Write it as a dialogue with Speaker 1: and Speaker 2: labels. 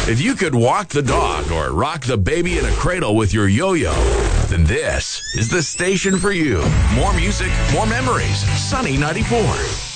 Speaker 1: If you could walk the dog or rock the baby in a cradle with your yo-yo, then this is the station for you. More music, more memories. Sunny 94.